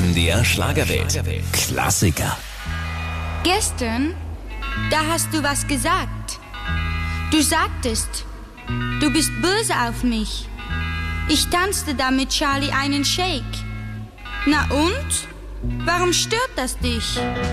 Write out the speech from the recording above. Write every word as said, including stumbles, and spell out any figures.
M D R Schlagerwelt. Klassiker. Gestern, da hast du was gesagt. Du sagtest, du bist böse auf mich. Ich tanzte da mit Charlie einen Shake. Na und? Warum stört das dich?